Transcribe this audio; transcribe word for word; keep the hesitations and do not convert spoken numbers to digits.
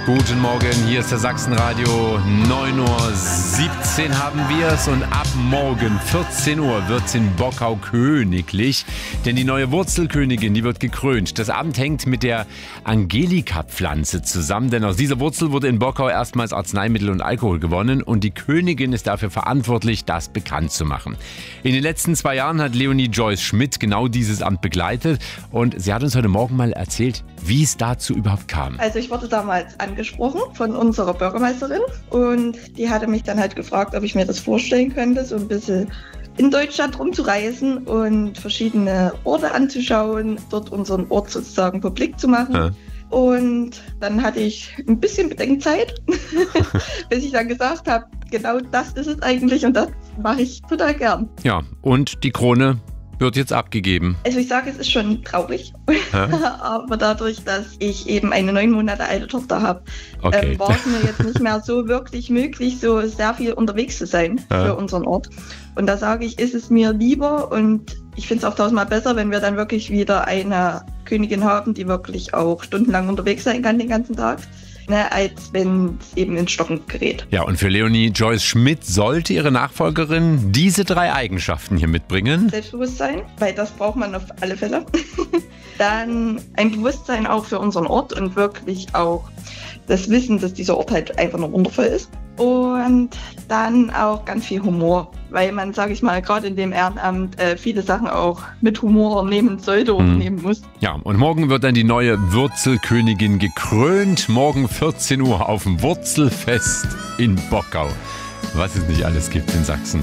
Guten Morgen, hier ist der Sachsenradio. neun Uhr siebzehn haben wir es und ab morgen vierzehn Uhr wird es in Bockau königlich. Denn die neue Wurzelkönigin, die wird gekrönt. Das Amt hängt mit der Angelika-Pflanze zusammen, denn aus dieser Wurzel wurde in Bockau erstmals Arzneimittel und Alkohol gewonnen und die Königin ist dafür verantwortlich, das bekannt zu machen. In den letzten zwei Jahren hat Leonie Joyce Schmidt genau dieses Amt begleitet und sie hat uns heute Morgen mal erzählt, wie es dazu überhaupt kam. Also ich wurde damals angesprochen von unserer Bürgermeisterin und die hatte mich dann halt gefragt, ob ich mir das vorstellen könnte, so ein bisschen in Deutschland rumzureisen und verschiedene Orte anzuschauen, dort unseren Ort sozusagen publik zu machen. Ja. Und dann hatte ich ein bisschen Bedenkzeit, bis ich dann gesagt habe, genau das ist es eigentlich und das mache ich total gern. Ja, und die Krone wird jetzt abgegeben. Also ich sage, es ist schon traurig, aber dadurch, dass ich eben eine neun Monate alte Tochter habe, okay. ähm, war es mir jetzt nicht mehr so wirklich möglich, so sehr viel unterwegs zu sein ja. für unseren Ort. Und da sage ich, ist es mir lieber und ich finde es auch tausendmal besser, wenn wir dann wirklich wieder eine Königin haben, die wirklich auch stundenlang unterwegs sein kann den ganzen Tag. Ne, als wenn es eben ins Stocken gerät. Ja, und für Leonie Joyce Schmidt sollte ihre Nachfolgerin diese drei Eigenschaften hier mitbringen. Selbstbewusstsein, weil das braucht man auf alle Fälle. Dann ein Bewusstsein auch für unseren Ort und wirklich auch das Wissen, dass dieser Ort halt einfach nur wundervoll ist. Und dann auch ganz viel Humor, weil man, sage ich mal, gerade in dem Ehrenamt äh, viele Sachen auch mit Humor nehmen sollte oder mhm. nehmen muss. Ja, und morgen wird dann die neue Wurzelkönigin gekrönt. Morgen vierzehn Uhr auf dem Wurzelfest in Bockau. Was es nicht alles gibt in Sachsen.